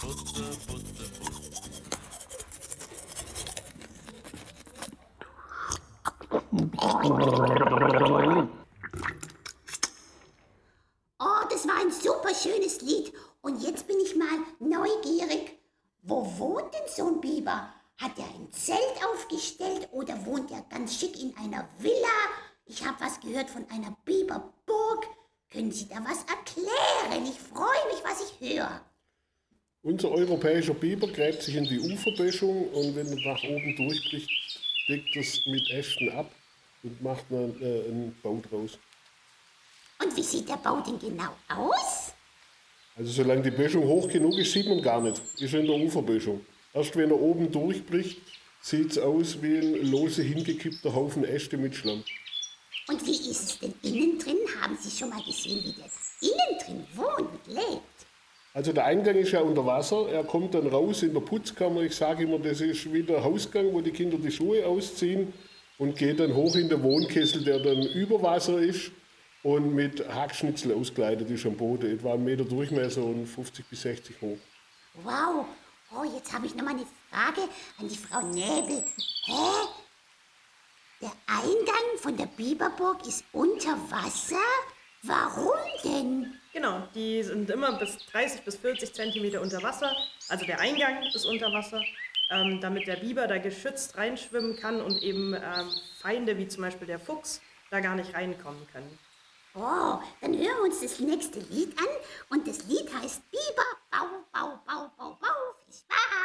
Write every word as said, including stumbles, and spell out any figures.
Butter, Butter, Oh, das war ein super schönes Lied. Und jetzt bin ich mal neugierig. Wo wohnt denn so ein Biber? Hat er ein Zelt aufgestellt oder wohnt er ganz schick in einer Villa? Ich habe was gehört von einer Biberburg. Können Sie da was erklären? Ich freue mich, was ich höre. Unser europäischer Biber gräbt sich in die Uferböschung und wenn er nach oben durchbricht, deckt es mit Ästen ab und macht einen, äh, einen Bau draus. Und wie sieht der Bau denn genau aus? Also solange die Böschung hoch genug ist, sieht man gar nicht. Ist in der Uferböschung. Erst wenn er oben durchbricht, sieht es aus wie ein lose hingekippter Haufen Äste mit Schlamm. Und wie ist es denn innen drin? Haben Sie schon mal gesehen, wie der innen drin wohnt und lebt? Also der Eingang ist ja unter Wasser, er kommt dann raus in der Putzkammer. Ich sage immer, das ist wie der Hausgang, wo die Kinder die Schuhe ausziehen und geht dann hoch in den Wohnkessel, der dann über Wasser ist und mit Hackschnitzel ausgeleitet ist am Boden, etwa einen Meter Durchmesser und fünfzig bis sechzig hoch. Wow. Oh, jetzt habe ich noch mal eine Frage an die Frau Näbel. Hä? Der Eingang von der Biberburg ist unter Wasser? Warum denn? Genau, die sind immer bis dreißig bis vierzig Zentimeter unter Wasser. Also der Eingang ist unter Wasser, ähm, damit der Biber da geschützt reinschwimmen kann und eben ähm, Feinde wie zum Beispiel der Fuchs da gar nicht reinkommen können. Oh, dann hören wir uns das nächste Lied an. Und das Lied heißt Biber, Bau, Bau, Bau, Bau, Bau, Fisch, Wahr.